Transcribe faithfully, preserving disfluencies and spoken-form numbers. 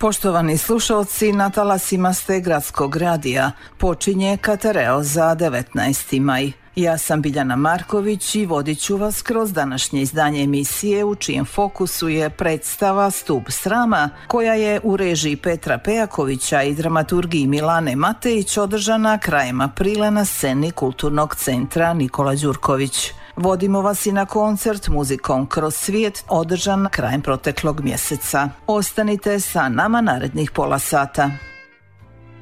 Poštovani slušalci, na talasima ste Gradskog radija. Počinje Katareo za devetnaesti maj. Ja sam Biljana Marković i vodit ću vas kroz današnje izdanje emisije u čijem fokusu je predstava Stup srama, koja je u režiji Petra Pejakovića i dramaturgiji Milane Matejić održana krajem aprila na sceni Kulturnog centra Nikola Đurković. Vodimo vas i na koncert Muzikom kroz svijet održan krajem proteklog mjeseca. Ostanite sa nama narednih pola sata.